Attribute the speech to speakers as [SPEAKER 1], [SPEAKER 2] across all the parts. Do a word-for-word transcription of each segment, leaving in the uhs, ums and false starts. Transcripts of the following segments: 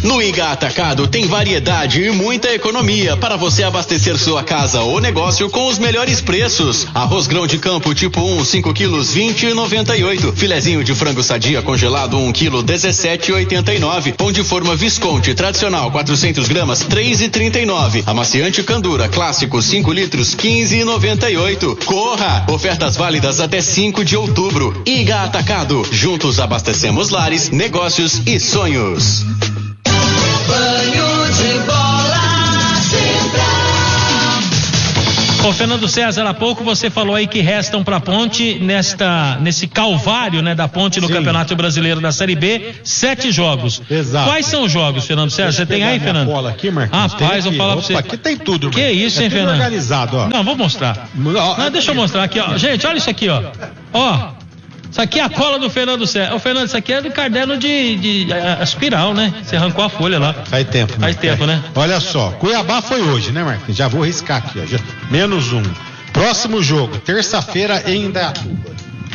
[SPEAKER 1] No Iga Atacado tem variedade e muita economia para você abastecer sua casa ou negócio com os melhores preços. Arroz grão de campo tipo um, cinco quilos, vinte e noventa e oito. Filezinho de frango sadia congelado um quilo, dezessete e oitenta e nove. Pão de forma Visconti tradicional quatrocentos gramas, três e trinta e nove. Amaciante Candura clássico cinco litros, quinze e noventa e oito. Corra! Ofertas válidas até cinco de outubro. Iga Atacado. Juntos abastecemos lares, negócios e sonhos.
[SPEAKER 2] Banho de bola Central.
[SPEAKER 3] Ô Fernando César, há pouco você falou aí que restam pra Ponte nesta, nesse calvário, né, da Ponte no Sim. Campeonato Brasileiro da Série B, sete jogos.
[SPEAKER 4] Exato.
[SPEAKER 3] Quais são os jogos, Fernando César? Você tem aí, Fernando?
[SPEAKER 4] Bola aqui, Marcos.
[SPEAKER 3] Rapaz, vou falar pra você.
[SPEAKER 4] Aqui tem tudo.
[SPEAKER 3] Que
[SPEAKER 4] Marcos.
[SPEAKER 3] isso, hein,
[SPEAKER 4] é tudo
[SPEAKER 3] Fernando?
[SPEAKER 4] Organizado, ó.
[SPEAKER 3] Não, vou mostrar.
[SPEAKER 4] Não,
[SPEAKER 3] Não, deixa eu mostrar aqui, ó. Gente, olha isso aqui, ó. Ó. Isso aqui é a cola do Fernando César. Ô, Fernando, isso aqui é do caderno de, de, de a, a espiral, né? Você arrancou a folha lá.
[SPEAKER 4] Faz tempo.
[SPEAKER 3] Faz tempo, né?
[SPEAKER 4] Olha só, Cuiabá foi hoje, né, Marcos? Já vou riscar aqui, ó. Já, menos um. Próximo jogo, terça-feira em Indaiatuba.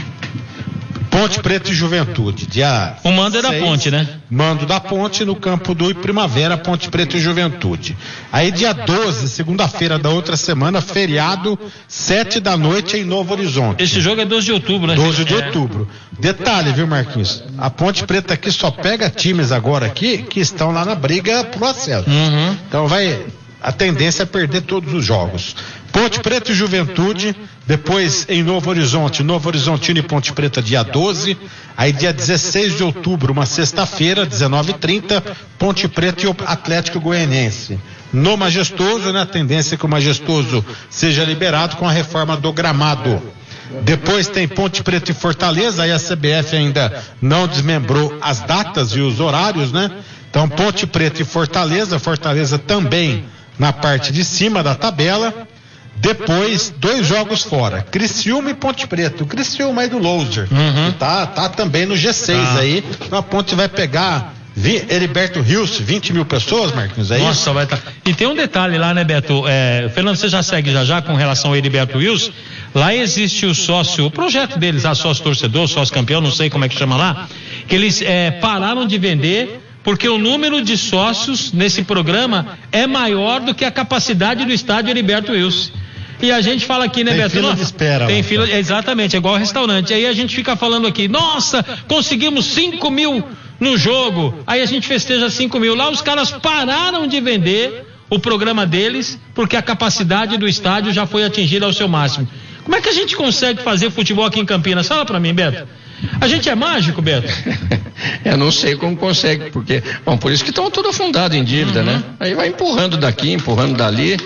[SPEAKER 4] Ponte Preta e Juventude, dia
[SPEAKER 3] O mando é da
[SPEAKER 4] seis,
[SPEAKER 3] Ponte, né?
[SPEAKER 4] Mando da Ponte no campo do Primavera, Ponte Preta e Juventude. Aí dia doze, segunda-feira da outra semana, feriado, sete da noite em Novo Horizonte.
[SPEAKER 3] Esse jogo é doze de outubro, né?
[SPEAKER 4] doze de
[SPEAKER 3] É.
[SPEAKER 4] outubro. Detalhe, viu, Marquinhos? A Ponte Preta aqui só pega times agora aqui que estão lá na briga pro acesso.
[SPEAKER 3] Uhum.
[SPEAKER 4] Então vai, a tendência é perder todos os jogos. Ponte Preta e Juventude, depois em Novo Horizonte, Novo Horizontino e Ponte Preta dia doze, aí dia dezesseis de outubro, uma sexta-feira, dezenove e trinta, Ponte Preta e o Atlético Goianiense. No Majestoso, né, a tendência é que o Majestoso seja liberado com a reforma do gramado. Depois tem Ponte Preta e Fortaleza, aí a C B F ainda não desmembrou as datas e os horários, né? Então Ponte Preta e Fortaleza, Fortaleza também na parte de cima da tabela. Depois, dois jogos fora, Criciúma e Ponte Preta. O Criciúma aí do Loser,
[SPEAKER 3] Uhum.
[SPEAKER 4] que tá, tá também no G seis
[SPEAKER 3] Ah.
[SPEAKER 4] aí. Então a Ponte vai pegar vi, Heriberto Rios, vinte mil pessoas, Marquinhos, é
[SPEAKER 3] Nossa,
[SPEAKER 4] isso?
[SPEAKER 3] vai estar. Tá... E tem um detalhe lá, né, Beto? É, Fernando, você já segue já já com relação ao Heriberto Wilson. Lá existe o sócio, o projeto deles, a sócio torcedor, sócio campeão, não sei como é que chama lá, que eles é, pararam de vender porque o número de sócios nesse programa é maior do que a capacidade do estádio Heriberto Wilson. E a gente fala aqui, né,
[SPEAKER 4] tem
[SPEAKER 3] Beto?
[SPEAKER 4] Fila de espera,
[SPEAKER 3] tem
[SPEAKER 4] lá,
[SPEAKER 3] fila, exatamente, é igual ao restaurante. Aí a gente fica falando aqui, nossa, conseguimos cinco mil no jogo. Aí a gente festeja cinco mil. Lá os caras pararam de vender o programa deles porque a capacidade do estádio já foi atingida ao seu máximo. Como é que a gente consegue fazer futebol aqui em Campinas? Fala pra mim, Beto. A gente é mágico, Beto?
[SPEAKER 5] Eu não sei como consegue, porque, bom, por isso que estão tudo afundado em dívida, uhum. né? Aí vai empurrando daqui, empurrando dali.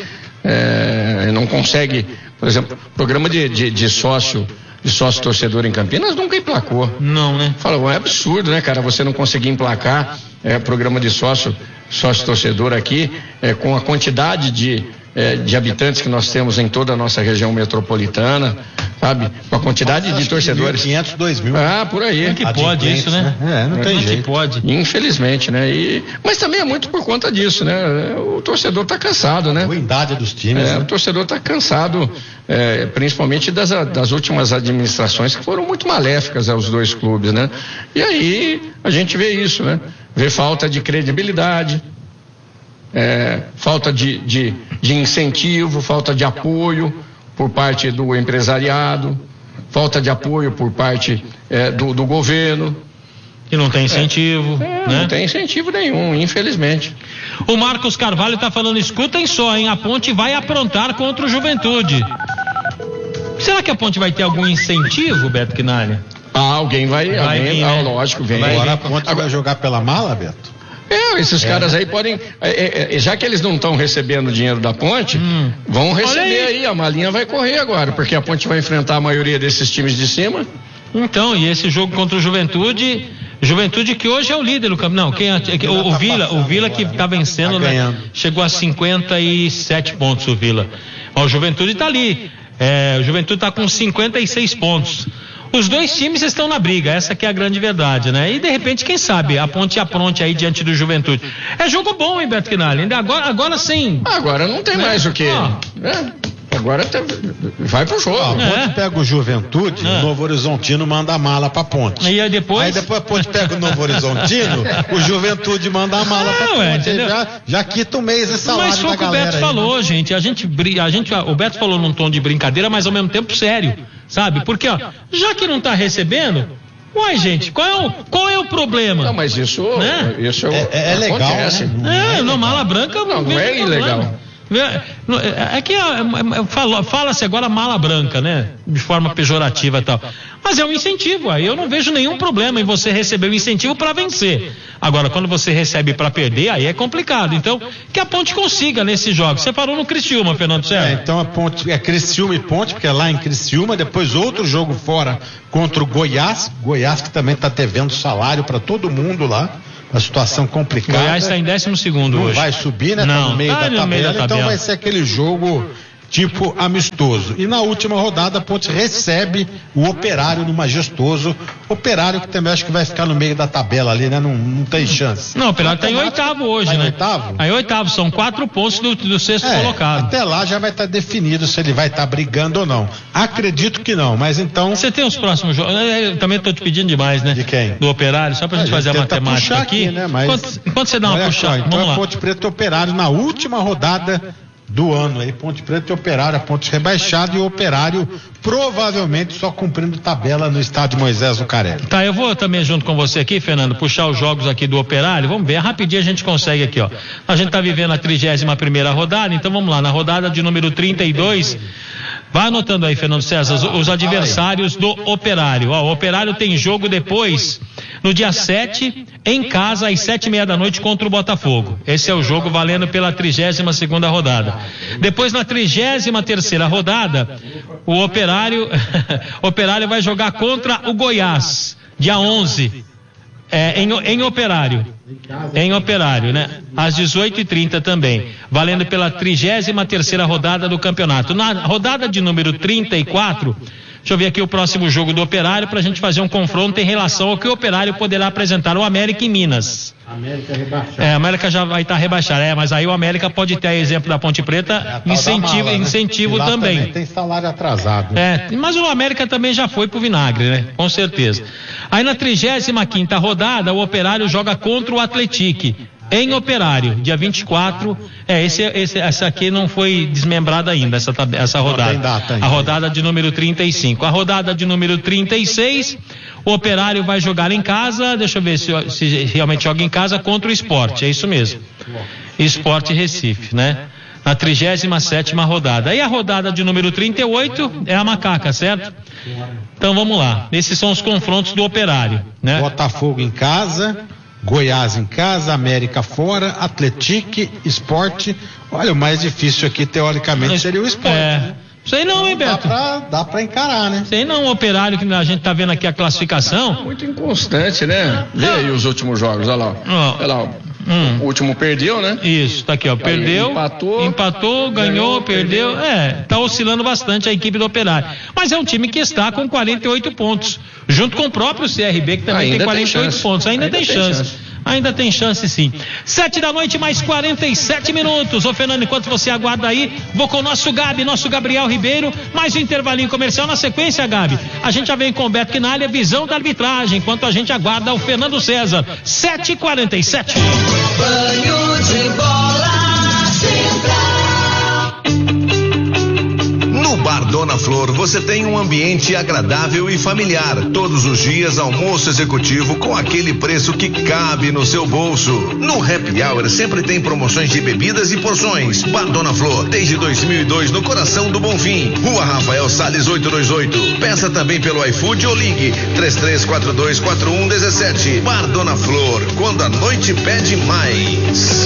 [SPEAKER 5] É, não consegue, por exemplo, programa de, de, de sócio de sócio torcedor em Campinas nunca emplacou.
[SPEAKER 3] Não, né?
[SPEAKER 5] Fala, é absurdo, né, cara, você não conseguir emplacar é, programa de sócio sócio torcedor aqui é, com a quantidade de É, de habitantes que nós temos em toda a nossa região metropolitana, sabe? Com a quantidade de torcedores.
[SPEAKER 4] quinhentos, dois mil.
[SPEAKER 5] Ah, por aí.
[SPEAKER 3] Como é que pode isso, né?
[SPEAKER 4] É, não tem jeito.
[SPEAKER 3] Que pode.
[SPEAKER 5] Infelizmente, né? E, mas também é muito por conta disso, né? O torcedor tá cansado, né?
[SPEAKER 4] A ruindade dos times.
[SPEAKER 5] É,
[SPEAKER 4] né?
[SPEAKER 5] O torcedor tá cansado, é, principalmente das, das últimas administrações que foram muito maléficas aos dois clubes, né? E aí a gente vê isso, né? Vê falta de credibilidade. É, falta de, de, de incentivo, falta de apoio por parte do empresariado, falta de apoio por parte é, do, do governo.
[SPEAKER 3] E não tem incentivo,
[SPEAKER 5] é,
[SPEAKER 3] né?
[SPEAKER 5] Não tem incentivo nenhum, infelizmente.
[SPEAKER 3] O Marcos Carvalho tá falando, escutem só, hein? A Ponte vai aprontar contra o Juventude. Será que a Ponte vai ter algum incentivo, Beto Quinalha?
[SPEAKER 5] Ah, alguém vai,
[SPEAKER 3] vai
[SPEAKER 5] alguém,
[SPEAKER 3] vir,
[SPEAKER 5] ah,
[SPEAKER 3] né?
[SPEAKER 5] lógico, vem.
[SPEAKER 4] Agora
[SPEAKER 5] Vem.
[SPEAKER 4] a Ponte Agora... vai jogar pela mala, Beto?
[SPEAKER 5] É, esses é. caras aí podem, é, é, já que eles não estão recebendo dinheiro da Ponte, hum. vão receber aí. aí, a malinha vai correr agora, porque a Ponte vai enfrentar a maioria desses times de cima.
[SPEAKER 3] Então, e esse jogo contra o Juventude, Juventude que hoje é o líder do campeonato, não, quem, o, o, o Vila, o Vila que está vencendo, tá né, chegou a cinquenta e sete pontos o Vila. Ó, o Juventude está ali, é, o Juventude está com cinquenta e seis pontos. Os dois times estão na briga, essa que é a grande verdade, né? E de repente, quem sabe, a Ponte apronte aí diante do Juventude. É jogo bom, hein, Beto Quinalha? Ainda agora, agora sim.
[SPEAKER 5] Agora não tem né? mais o que.
[SPEAKER 3] Ah.
[SPEAKER 5] É. agora tá, vai pro jogo.
[SPEAKER 4] A Ponte é. pega o Juventude, é. o Novo Horizontino manda a mala pra Ponte.
[SPEAKER 3] E aí depois?
[SPEAKER 4] Aí depois a Ponte pega o Novo Horizontino, o Juventude manda a mala pra
[SPEAKER 3] Ué,
[SPEAKER 4] Ponte. Já, já quita um mês de salário
[SPEAKER 3] Mas foi
[SPEAKER 4] da
[SPEAKER 3] o que o
[SPEAKER 4] galera.
[SPEAKER 3] Beto
[SPEAKER 4] aí,
[SPEAKER 3] falou,
[SPEAKER 4] né?
[SPEAKER 3] gente. A gente, a gente, o Beto falou num tom de brincadeira, mas ao mesmo tempo sério, sabe? Porque, ó, já que não tá recebendo, uai, gente, qual é o, qual é o problema?
[SPEAKER 5] Não, mas isso,
[SPEAKER 3] né?
[SPEAKER 5] isso
[SPEAKER 4] é, é, é legal.
[SPEAKER 5] Acontece.
[SPEAKER 3] Né? É, no Mala Branca
[SPEAKER 5] não, não é ilegal.
[SPEAKER 3] É que fala-se agora mala branca, né? De forma pejorativa e tal. Mas é um incentivo, aí eu não vejo nenhum problema em você receber o incentivo para vencer. Agora, quando você recebe para perder, aí é complicado. Então, que a Ponte consiga nesses jogos. Você parou no Criciúma, Fernando Serra.
[SPEAKER 4] É, então a Ponte é Criciúma e Ponte, porque é lá em Criciúma, depois outro jogo fora contra o Goiás, Goiás que também está devendo salário para todo mundo lá. A situação complicada.
[SPEAKER 3] Goiás está em décimo segundo
[SPEAKER 4] não
[SPEAKER 3] hoje.
[SPEAKER 4] Vai subir, né?
[SPEAKER 3] Não,
[SPEAKER 4] tá no meio,
[SPEAKER 3] tá
[SPEAKER 4] da,
[SPEAKER 3] no
[SPEAKER 4] tabela,
[SPEAKER 3] meio da tabela.
[SPEAKER 4] Então vai ser aquele jogo tipo amistoso. E na última rodada a Ponte recebe o Operário no Majestoso. Operário que também acho que vai ficar no meio da tabela ali, né? Não, não tem chance.
[SPEAKER 3] Não, o Operário está em oitavo hoje,
[SPEAKER 4] tá
[SPEAKER 3] né?
[SPEAKER 4] Em oitavo?
[SPEAKER 3] Aí oitavo, são quatro pontos do, do sexto
[SPEAKER 4] é,
[SPEAKER 3] colocado.
[SPEAKER 4] Até lá já vai estar tá definido se ele vai estar tá brigando ou não. Acredito que não, mas então.
[SPEAKER 3] Você tem os próximos jogos? Eu também estou te pedindo demais, né?
[SPEAKER 4] De quem?
[SPEAKER 3] Do Operário, só pra gente,
[SPEAKER 4] a gente
[SPEAKER 3] fazer a matemática aqui.
[SPEAKER 4] aqui né? Mas...
[SPEAKER 3] enquanto, enquanto você dá uma
[SPEAKER 4] Olha
[SPEAKER 3] puxada,
[SPEAKER 4] só, então
[SPEAKER 3] vamos
[SPEAKER 4] é
[SPEAKER 3] lá.
[SPEAKER 4] Ponte Preta e Operário na última rodada do ano aí, Ponte Preta e Operário, a Ponte rebaixada e o Operário provavelmente só cumprindo tabela no estádio Moisés Lucarelli.
[SPEAKER 3] Tá, eu vou também junto com você aqui, Fernando, puxar os jogos aqui do Operário, vamos ver, rapidinho a gente consegue aqui, ó. A gente tá vivendo a trigésima primeira rodada, então vamos lá, na rodada de número trinta e dois, vai anotando aí, Fernando César, os, os adversários do Operário, ó, o Operário tem jogo depois, no dia sete, em casa, às sete e meia da noite contra o Botafogo. Esse é o jogo valendo pela trigésima segunda rodada. Depois, na trigésima terceira rodada, o Operário, Operário vai jogar contra o Goiás, dia onze, é, em, em Operário. Em Operário, né? Às dezoito e trinta também, valendo pela trigésima terceira rodada do campeonato. Na rodada de número trinta e quatro, deixa eu ver aqui o próximo jogo do Operário para a gente fazer um confronto em relação ao que o Operário poderá apresentar o América em Minas.
[SPEAKER 4] América rebaixada.
[SPEAKER 3] É, a América já vai estar tá rebaixada, é, mas aí o América pode ter, exemplo da Ponte Preta, é incentivo, mala, né? Incentivo também. também.
[SPEAKER 4] Tem salário atrasado.
[SPEAKER 3] É, mas o América também já foi pro vinagre, né? Com certeza. Aí na trigésima quinta rodada, o Operário joga contra o Atlético. Em Operário, dia vinte e quatro, é, esse, esse, essa aqui não foi desmembrada ainda, essa, essa rodada.
[SPEAKER 4] Data ainda.
[SPEAKER 3] A rodada de número trinta e cinco. A rodada de número trinta e seis, o Operário vai jogar em casa, deixa eu ver se, se realmente joga em casa, contra o Sport, é isso mesmo. Sport Recife, né? Na trigésima sétima rodada. E a rodada de número trinta e oito é a Macaca, certo? Então vamos lá. Esses são os confrontos do Operário, né?
[SPEAKER 4] Botafogo em casa, Goiás em casa, América fora, Atlético, Sport. Olha, o mais difícil aqui, teoricamente, seria o Sport.
[SPEAKER 3] É.
[SPEAKER 4] Né?
[SPEAKER 3] Sei não, hein, Beto?
[SPEAKER 4] Dá pra, dá pra encarar, né?
[SPEAKER 3] Sei não, o Operário, que a gente tá vendo aqui a classificação.
[SPEAKER 5] Muito inconstante, né? Vê aí os últimos jogos, olha lá.
[SPEAKER 3] Ó.
[SPEAKER 5] Olha lá,
[SPEAKER 3] Hum.
[SPEAKER 5] o último perdeu, né?
[SPEAKER 3] Isso, tá aqui, ó. Perdeu,
[SPEAKER 5] empatou,
[SPEAKER 3] empatou, ganhou,
[SPEAKER 5] ganhou,
[SPEAKER 3] perdeu.
[SPEAKER 5] perdeu.
[SPEAKER 3] É, tá oscilando bastante a equipe do Operário. Mas é um time que está com quarenta e oito pontos. Junto com o próprio C R B, que também
[SPEAKER 5] Ainda
[SPEAKER 3] tem quarenta e oito
[SPEAKER 5] tem
[SPEAKER 3] pontos. Ainda,
[SPEAKER 5] Ainda
[SPEAKER 3] tem,
[SPEAKER 5] tem
[SPEAKER 3] chance.
[SPEAKER 5] chance.
[SPEAKER 3] Ainda tem chance, sim. Sete da noite, mais quarenta e sete minutos. Ô, Fernando, enquanto você aguarda aí, vou com o nosso Gabi, nosso Gabriel Ribeiro. Mais um intervalinho comercial na sequência, Gabi. A gente já vem com o Beto Quinalha, visão da arbitragem, enquanto a gente aguarda o Fernando César. sete e quarenta e sete.
[SPEAKER 2] Banho de bola central.
[SPEAKER 6] No Bar Dona Flor você tem um ambiente agradável e familiar. Todos os dias almoço executivo com aquele preço que cabe no seu bolso. No Happy Hour sempre tem promoções de bebidas e porções. Bar Dona Flor, desde dois mil e dois no coração do Bonfim. Rua Rafael Salles oitocentos e vinte e oito. Peça também pelo iFood ou ligue três três quatro dois quatro um um sete. Bar Dona Flor, quando a noite pede mais.